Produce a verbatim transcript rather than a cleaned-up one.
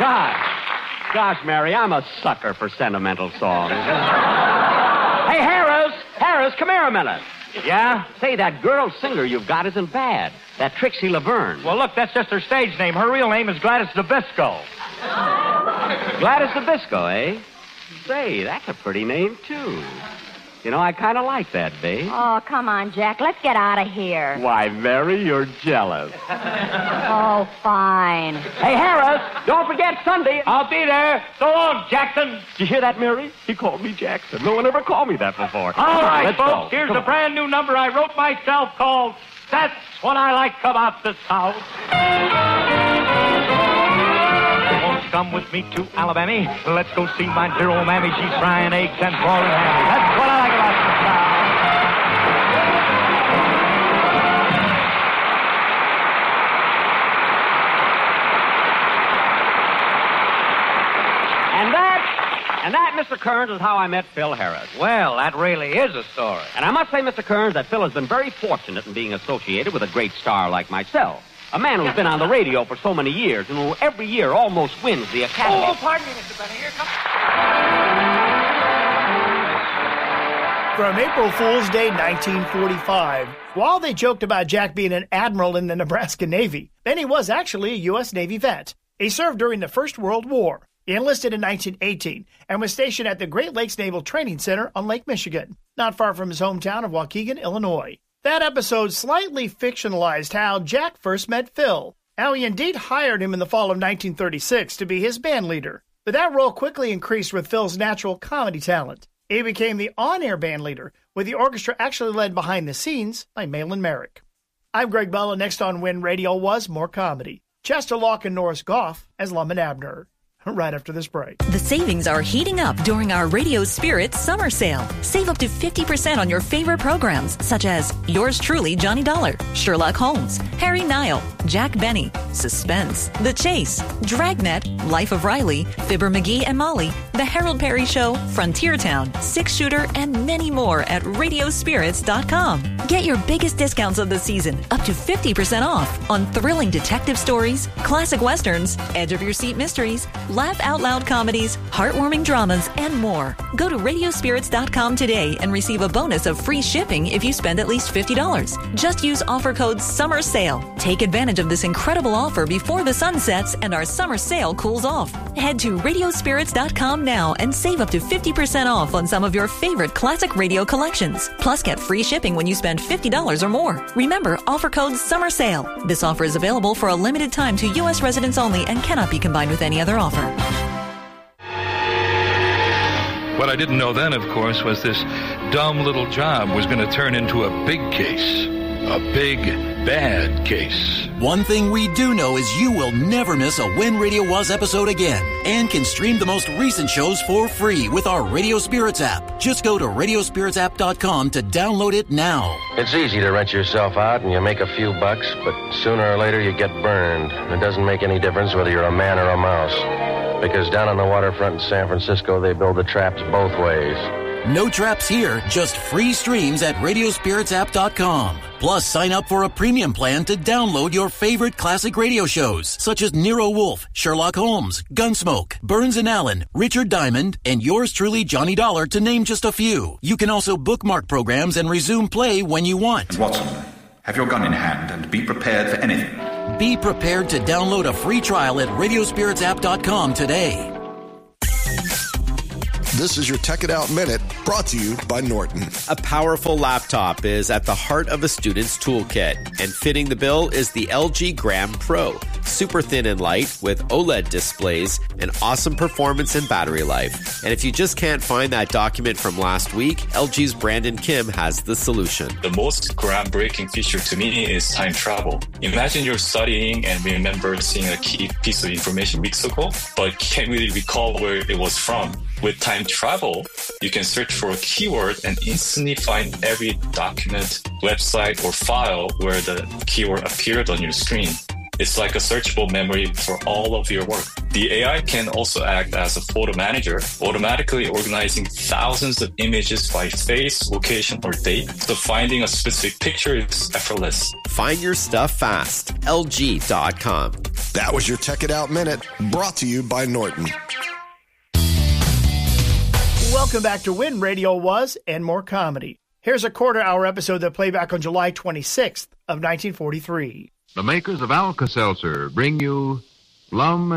Gosh. Gosh, Mary, I'm a sucker for sentimental songs. Hey, Harris! Harris, come here a minute. Yeah? Say, that girl singer you've got isn't bad. That Trixie Laverne. Well, look, that's just her stage name. Her real name is Gladys Nabisco. Gladys Nabisco, eh? Say, that's a pretty name, too. You know, I kind of like that, babe. Oh, come on, Jack. Let's get out of here. Why, Mary, you're jealous. Oh, fine. Hey, Harris, don't forget Sunday. I'll be there. So long, Jackson. Did you hear that, Mary? He called me Jackson. No one ever called me that before. All right, Let's folks, go. here's Come a on. brand new number I wrote myself called That's What I Like About the South. Won't come with me to Alabama. Let's go see my dear old mammy. She's frying eggs and boiling ham. That's what I like about the South. And that, and that, Mister Kearns, is how I met Phil Harris. Well, that really is a story. And I must say, Mister Kearns, that Phil has been very fortunate in being associated with a great star like myself. A man who's been on the radio for so many years and who every year almost wins the Academy. Oh, pardon me, Mister Benny. Here comes... From April Fool's Day nineteen forty-five, while they joked about Jack being an admiral in the Nebraska Navy, Benny was actually a U S Navy vet. He served during the First World War. He enlisted in nineteen eighteen and was stationed at the Great Lakes Naval Training Center on Lake Michigan, not far from his hometown of Waukegan, Illinois. That episode slightly fictionalized how Jack first met Phil, how he indeed hired him in the fall of nineteen thirty-six to be his band leader. But that role quickly increased with Phil's natural comedy talent. He became the on-air band leader, with the orchestra actually led behind the scenes by Malin Merrick. I'm Greg Bella. Next on When Radio Was, more comedy. Chester Locke and Norris Goff as Lum and Abner. Right after this break. The savings are heating up during our Radio Spirit summer sale. Save up to fifty percent on your favorite programs, such as Yours Truly, Johnny Dollar, Sherlock Holmes, Harry Nile, Jack Benny, Suspense, The Chase, Dragnet, Life of Riley, Fibber McGee and Molly, The Harold Perry Show, Frontier Town, Six Shooter, and many more at radio spirits dot com. Get your biggest discounts of the season, up to fifty percent off on thrilling detective stories, classic westerns, edge of your seat mysteries, laugh out loud comedies, heartwarming dramas, and more. Go to radio spirits dot com today and receive a bonus of free shipping if you spend at least fifty dollars. Just use offer code SUMMER SALE. Take advantage of this incredible offer before the sun sets and our summer sale cools off. Head to radio spirits dot com now and save up to fifty percent off on some of your favorite classic radio collections. Plus, get free shipping when you spend fifty dollars or more. Remember, offer code SUMMER SALE. This offer is available for a limited time to U S residents only and cannot be combined with any other offer. What I didn't know then, of course, was this dumb little job was going to turn into a big case. A big, bad case. One thing we do know is you will never miss a When Radio Was episode again and can stream the most recent shows for free with our Radio Spirits app. Just go to radio spirits app dot com to download it now. It's easy to rent yourself out and you make a few bucks, but sooner or later you get burned. It doesn't make any difference whether you're a man or a mouse. Because down on the waterfront in San Francisco, they build the traps both ways. No traps here, just free streams at radio spirits app dot com. Plus, sign up for a premium plan to download your favorite classic radio shows, such as Nero Wolfe, Sherlock Holmes, Gunsmoke, Burns and Allen, Richard Diamond, and yours truly, Johnny Dollar, to name just a few. You can also bookmark programs and resume play when you want. Watson, have your gun in hand and be prepared for anything. Be prepared to download a free trial at radio spirits app dot com today. This is your Tech It Out Minute, brought to you by Norton. A powerful laptop is at the heart of a student's toolkit, and fitting the bill is the L G Gram Pro. Super thin and light with OLED displays and awesome performance and battery life. And if you just can't find that document from last week, L G's Brandon Kim has the solution. The most groundbreaking feature to me is time travel. Imagine you're studying and remember seeing a key piece of information weeks ago, but can't really recall where it was from. With time travel, you can search for a keyword and instantly find every document, website, or file where the keyword appeared on your screen. It's like a searchable memory for all of your work. The A I can also act as a photo manager, automatically organizing thousands of images by face, location, or date, so finding a specific picture is effortless. Find your stuff fast. L G dot com. That was your Tech It Out Minute, brought to you by Norton. Welcome back to When Radio Was and More Comedy. Here's a quarter-hour episode that played back on July twenty-sixth of nineteen forty-three. The makers of Alka-Seltzer bring you Glum and